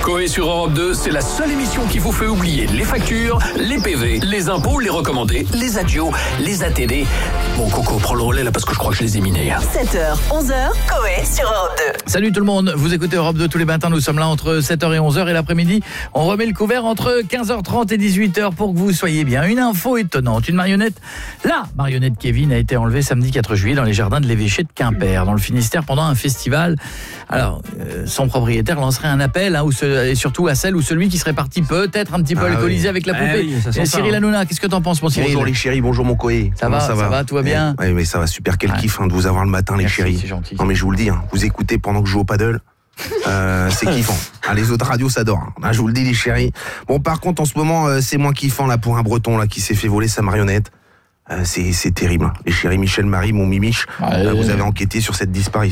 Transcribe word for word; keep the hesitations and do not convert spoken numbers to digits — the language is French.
Coé sur Europe deux, c'est la seule émission qui vous fait oublier les factures, les P V, les impôts, les recommandés, les adios, les A T D. Bon, Coco, prends le relais là parce que je crois que je les ai minés. sept heures, onze heures, Coé sur Europe deux. Salut tout le monde, vous écoutez Europe deux tous les matins, nous sommes là entre sept heures et onze heures et l'après-midi, on remet le couvert entre quinze heures trente et dix-huit heures pour que vous soyez bien. Une info étonnante, une marionnette, la marionnette Kevin a été enlevée samedi quatre juillet dans les jardins de l'évêché de Quimper, dans le Finistère pendant un festival. Alors, euh, son propriétaire lancerait un appel, hein, où ce, et surtout à celle ou celui qui serait parti peut-être un petit peu ah alcoolisé oui. avec la poupée. Ah oui, ça sent et Cyril ça, hein. Hanouna, qu'est-ce que t'en penses, mon Cyril? Bonjour les chéris, bonjour mon Coé. Ça va, ça, ça va, va, tout va bien. Oui, mais ça va super, quel ouais. kiff hein, de vous avoir le matin, les Merci, chéris. C'est gentil. Non mais je vous le dis, hein, vous écoutez pendant que je joue au paddle. Euh, c'est kiffant. Ah, les autres radios s'adorent. Ah, je vous le dis les chéris. Bon par contre en ce moment euh, c'est moins kiffant là pour un breton là qui s'est fait voler sa marionnette. Euh, c'est, c'est terrible. Les chéris Michel Marie, mon mimiche, ouais, euh, vous avez enquêté sur cette disparition.